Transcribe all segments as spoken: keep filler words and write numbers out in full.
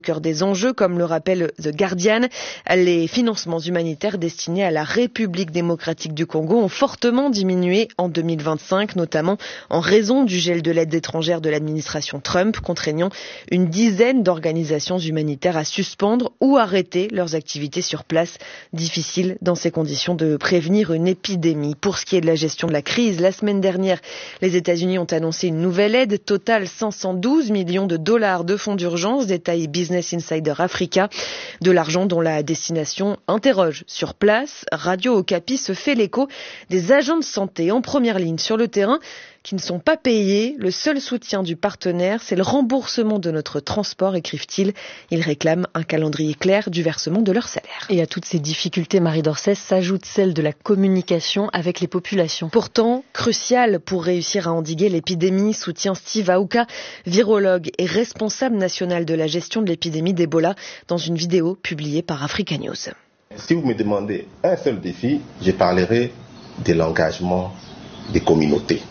Au cœur des enjeux, comme le rappelle The Guardian, les financements humanitaires destinés à la République démocratique du Congo ont fortement diminué en deux mille vingt-cinq, notamment en raison du gel de l'aide étrangère de l'administration Trump, contraignant une dizaine d'organisations humanitaires à suspendre ou arrêter leurs activités sur place. Difficile dans ces conditions de prévenir une épidémie. Pour ce qui est de la gestion de la crise, la semaine dernière, les États-Unis ont annoncé une nouvelle aide totale cinq cent douze millions de dollars de fonds d'urgence, détaille Business Insider Africa, de l'argent dont la destination interroge. Sur place, Radio Okapi se fait l'écho des agents de santé en première ligne sur le terrain qui ne sont pas payés. Le seul soutien du partenaire, c'est le remboursement de notre transport, écrivent-ils. Ils réclament un calendrier clair du versement de leur salaire. Et à toutes ces difficultés, Marie Dorcès, s'ajoute celle de la communication avec les populations. Pourtant, crucial pour réussir à endiguer l'épidémie, soutient Steve Aouka, virologue et responsable national de la gestion de l'épidémie d'Ebola, dans une vidéo publiée par Africa News. Si vous me demandez un seul défi, je parlerai de l'engagement des communautés.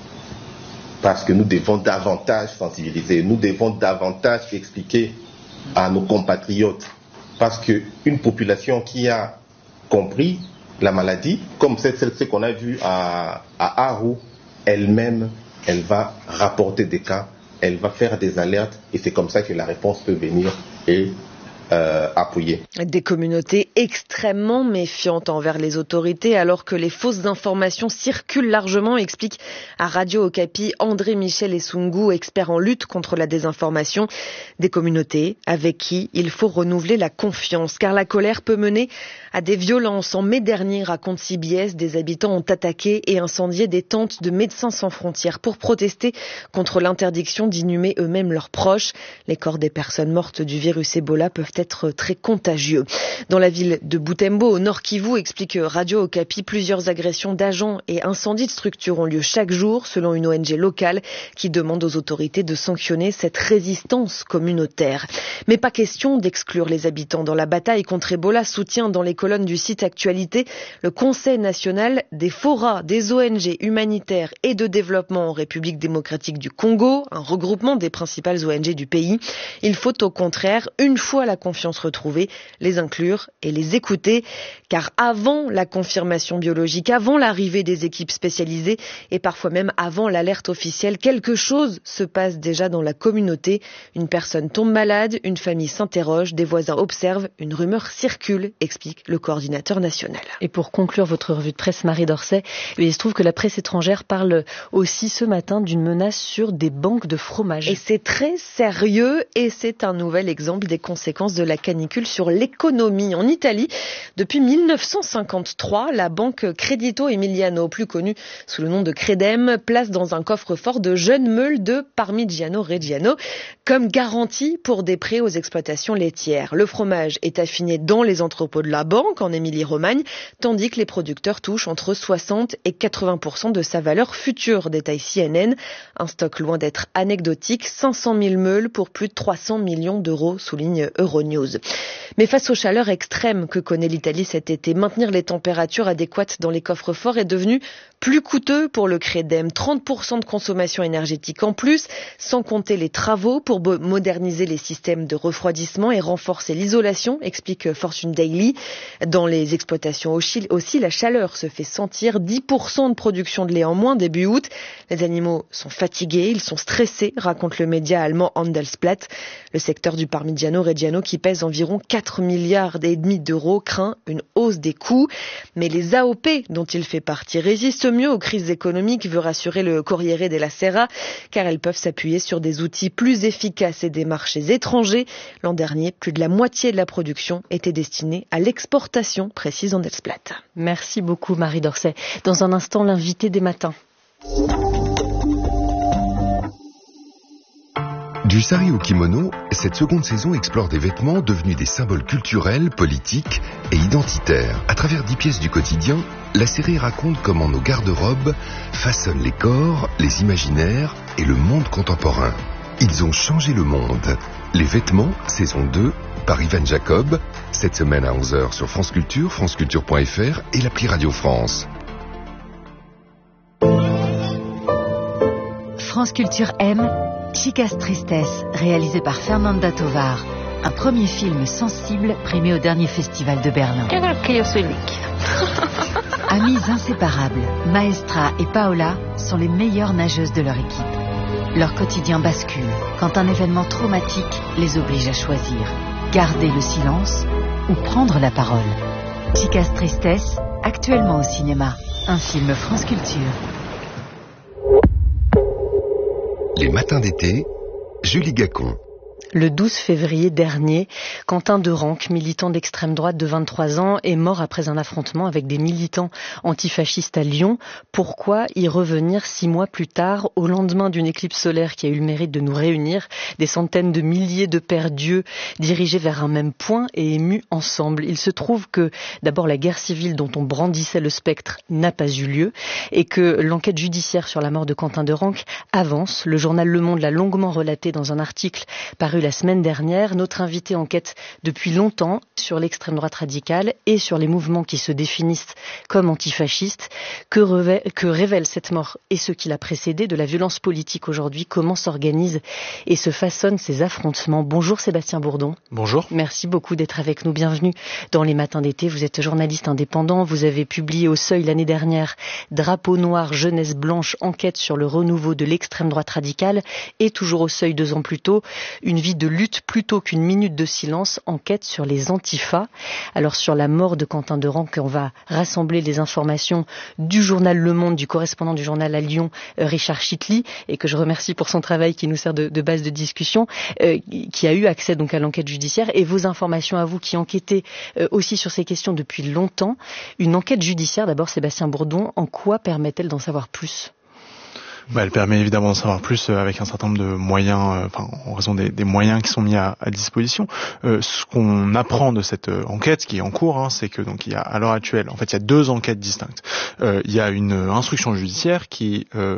Parce que nous devons davantage sensibiliser, nous devons davantage expliquer à nos compatriotes. Parce qu'une population qui a compris la maladie, comme c'est celle qu'on a vue à, à Aru, elle-même, elle va rapporter des cas, elle va faire des alertes, et c'est comme ça que la réponse peut venir et Euh, appuyer. Des communautés extrêmement méfiantes envers les autorités alors que les fausses informations circulent largement, explique à Radio Okapi André Michel Essungu, expert en lutte contre la désinformation. Des communautés avec qui il faut renouveler la confiance car la colère peut mener à des violences. En mai dernier, raconte C B S, des habitants ont attaqué et incendié des tentes de Médecins sans frontières pour protester contre l'interdiction d'inhumer eux-mêmes leurs proches. Les corps des personnes mortes du virus Ebola peuvent être très contagieux. Dans la ville de Butembo, au Nord Kivu, explique Radio Okapi, plusieurs agressions d'agents et incendies de structures ont lieu chaque jour, selon une O N G locale qui demande aux autorités de sanctionner cette résistance communautaire. Mais pas question d'exclure les habitants dans la bataille contre Ebola, soutient dans les colonnes du site Actualité le Conseil national des forats des O N G humanitaires et de développement en République démocratique du Congo, un regroupement des principales O N G du pays. Il faut au contraire, une fois la confiance retrouvée, les inclure et les écouter, car avant la confirmation biologique, avant l'arrivée des équipes spécialisées et parfois même avant l'alerte officielle, quelque chose se passe déjà dans la communauté. Une personne tombe malade, une famille s'interroge, des voisins observent, une rumeur circule, explique le coordinateur national. Et pour conclure votre revue de presse, Marie Dorcès, il se trouve que la presse étrangère parle aussi ce matin d'une menace sur des banques de fromage. Et c'est très sérieux et c'est un nouvel exemple des conséquences de la canicule sur l'économie. En Italie, depuis mille neuf cent cinquante-trois, la banque Credito Emiliano, plus connue sous le nom de Credem, place dans un coffre-fort de jeunes meules de Parmigiano Reggiano comme garantie pour des prêts aux exploitations laitières. Le fromage est affiné dans les entrepôts de la banque en Émilie-Romagne, tandis que les producteurs touchent entre soixante et quatre-vingts pour cent de sa valeur future, détaille C N N. Un stock loin d'être anecdotique, cinq cent mille meules pour plus de trois cents millions d'euros, souligne Euronews. Mais face aux chaleurs extrêmes que connaît l'Italie cet été, maintenir les températures adéquates dans les coffres-forts est devenu plus coûteux pour le Credem. trente pour cent de consommation énergétique en plus, sans compter les travaux pour moderniser les systèmes de refroidissement et renforcer l'isolation, explique Fortune Daily. Dans les exploitations aussi, la chaleur se fait sentir. dix pour cent de production de lait en moins début août. Les animaux sont fatigués, ils sont stressés, raconte le média allemand Handelsblatt. Le secteur du Parmigiano Reggiano, qui pèse environ quatre milliards et demi d'euros, craint une hausse des coûts. Mais les A O P dont il fait partie résistent mieux aux crises économiques, veut rassurer le Corriere della Sera, car elles peuvent s'appuyer sur des outils plus efficaces et des marchés étrangers. L'an dernier, plus de la moitié de la production était destinée à l'exportation, précise Handelsblatt. Merci beaucoup Marie Dorcès. Dans un instant, l'invité des matins. Du sari au kimono, cette seconde saison explore des vêtements devenus des symboles culturels, politiques et identitaires. À travers dix pièces du quotidien, la série raconte comment nos garde-robes façonnent les corps, les imaginaires et le monde contemporain. Ils ont changé le monde. Les vêtements, saison deux, par Ivan Jacob, cette semaine à onze heures sur France Culture, franceculture point f r et l'appli Radio France. France Culture aime Chicas Tristesse, réalisé par Fernanda Tovar. un premier film sensible primé au dernier festival de Berlin. Amies inséparables, Maestra et Paola sont les meilleures nageuses de leur équipe. Leur quotidien bascule quand un événement traumatique les oblige à choisir. Garder le silence ou prendre la parole. Chicas Tristesse, actuellement au cinéma. Un film France Culture. Les matins d'été, Julie Gacon. Le douze février dernier, Quentin Derenque, militant d'extrême droite de vingt-trois ans, est mort après un affrontement avec des militants antifascistes à Lyon. Pourquoi y revenir six mois plus tard, au lendemain d'une éclipse solaire qui a eu le mérite de nous réunir, des centaines de milliers de pères Dieu dirigés vers un même point et émus ensemble? Il se trouve que, d'abord, la guerre civile dont on brandissait le spectre n'a pas eu lieu et que l'enquête judiciaire sur la mort de Quentin Derenque avance. Le journal Le Monde l'a longuement relaté dans un article paru la semaine dernière. Notre invité enquête depuis longtemps sur l'extrême droite radicale et sur les mouvements qui se définissent comme antifascistes. Que, révèle, que révèle cette mort et ce qui l'a précédé de la violence politique aujourd'hui? Comment s'organisent et se façonnent ces affrontements? Bonjour Sébastien Bourdon. Bonjour. Merci beaucoup d'être avec nous. Bienvenue dans les matins d'été. Vous êtes journaliste indépendant. Vous avez publié au Seuil l'année dernière Drapeau noir, jeunesse blanche, enquête sur le renouveau de l'extrême droite radicale, et toujours au Seuil deux ans plus tôt, une vie de lutte plutôt qu'une minute de silence, enquête sur les antifas. Alors sur la mort de Quentin Derenque, on va rassembler les informations du journal Le Monde, du correspondant du journal à Lyon, Richard Chitli, et que je remercie pour son travail qui nous sert de, de base de discussion, euh, qui a eu accès donc à l'enquête judiciaire, et vos informations à vous qui enquêtez euh, aussi sur ces questions depuis longtemps. Une enquête judiciaire, d'abord Sébastien Bourdon, en quoi permet-elle d'en savoir plus ? Bah, elle permet évidemment d'en savoir plus euh, avec un certain nombre de moyens, euh, enfin en raison des, des moyens qui sont mis à, à disposition. Euh, ce qu'on apprend de cette euh, enquête, qui est en cours, hein, c'est que donc il y a à l'heure actuelle, en fait, il y a deux enquêtes distinctes. Euh, il y a une euh, instruction judiciaire qui euh,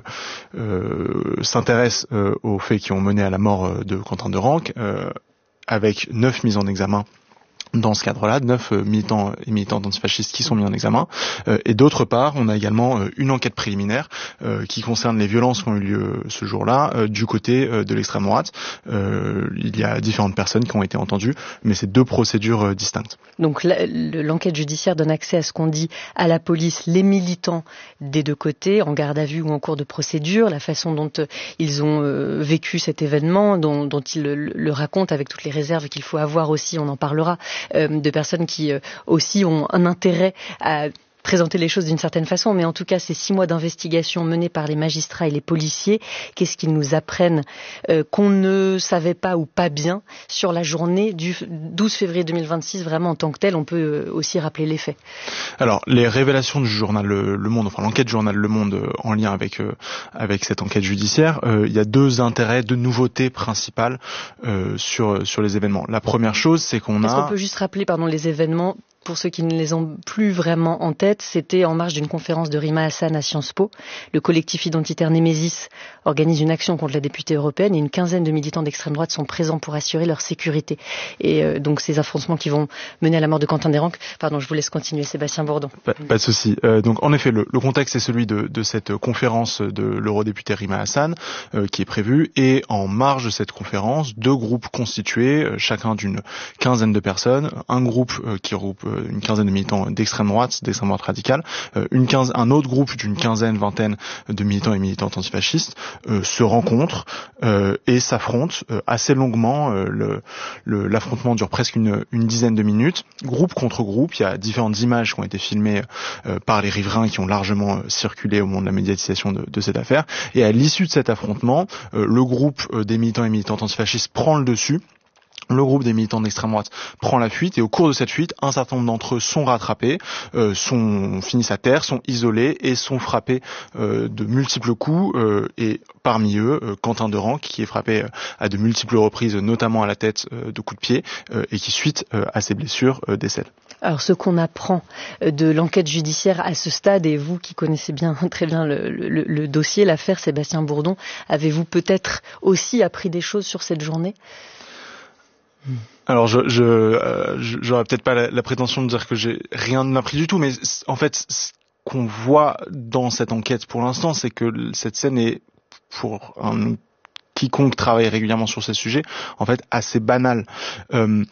euh, s'intéresse euh, aux faits qui ont mené à la mort euh, de Quentin Derenque, euh, avec neuf mises en examen. Dans ce cadre-là, neuf euh, militants et militantes antifascistes qui sont mis en examen. Euh, et d'autre part, on a également euh, une enquête préliminaire euh, qui concerne les violences qui ont eu lieu ce jour-là euh, du côté euh, de l'extrême droite. Euh, il y a différentes personnes qui ont été entendues, mais c'est deux procédures euh, distinctes. Donc la, l'enquête judiciaire donne accès à ce qu'on dit à la police, les militants des deux côtés, en garde à vue ou en cours de procédure, la façon dont euh, ils ont euh, vécu cet événement, dont, dont ils le, le racontent avec toutes les réserves qu'il faut avoir aussi, on en parlera. Euh, de personnes qui euh, aussi ont un intérêt à présenter les choses d'une certaine façon, mais en tout cas ces six mois d'investigation menés par les magistrats et les policiers, qu'est-ce qu'ils nous apprennent euh, qu'on ne savait pas ou pas bien sur la journée du douze février deux mille vingt-six, vraiment en tant que telle? On peut euh, aussi rappeler les faits. Alors les révélations du journal Le, Le Monde, enfin l'enquête du journal Le Monde euh, en lien avec euh, avec cette enquête judiciaire, euh, il y a deux intérêts, deux nouveautés principales euh, sur sur les événements. La première chose, c'est qu'on Est-ce a... qu'on peut juste rappeler, pardon, les événements? Pour ceux qui ne les ont plus vraiment en tête, c'était en marge d'une conférence de Rima Hassan à Sciences Po. Le collectif identitaire Némésis organise une action contre la députée européenne et une quinzaine de militants d'extrême droite sont présents pour assurer leur sécurité. Et euh, donc ces affrontements qui vont mener à la mort de Quentin Derenque. Pardon, je vous laisse continuer, Sébastien Bourdon. Pas, pas de souci. Euh, donc en effet, le, le contexte est celui de, de cette conférence de l'eurodéputée Rima Hassan euh, qui est prévue, et en marge de cette conférence, deux groupes constitués, euh, chacun d'une quinzaine de personnes, un groupe euh, qui regroupe une quinzaine de militants d'extrême droite, d'extrême droite radicale, une quinze, un autre groupe d'une quinzaine, vingtaine de militants et militantes antifascistes euh, se rencontrent euh, et s'affrontent euh, assez longuement. Euh, le, le, l'affrontement dure presque une, une dizaine de minutes, groupe contre groupe. Il y a différentes images qui ont été filmées euh, par les riverains qui ont largement euh, circulé au moment de la médiatisation de, de cette affaire. Et à l'issue de cet affrontement, euh, le groupe euh, des militants et militantes antifascistes prend le dessus. Le groupe des militants d'extrême droite prend la fuite, et au cours de cette fuite, un certain nombre d'entre eux sont rattrapés, euh, sont finissent à terre, sont isolés et sont frappés euh, de multiples coups. Euh, et parmi eux, euh, Quentin Derenque, qui est frappé euh, à de multiples reprises, notamment à la tête, euh, de coups de pied, euh, et qui suite euh, à ses blessures euh, décède. Alors ce qu'on apprend de l'enquête judiciaire à ce stade, et vous qui connaissez bien très bien le, le, le dossier, l'affaire Sébastien Bourdon, avez-vous peut-être aussi appris des choses sur cette journée ? Alors, je, je, euh, j'aurais peut-être pas la, la prétention de dire que j'ai rien appris du tout, mais en fait, ce qu'on voit dans cette enquête pour l'instant, c'est que cette scène est, pour un quiconque travaille régulièrement sur ces sujets, en fait, assez banal. Euh,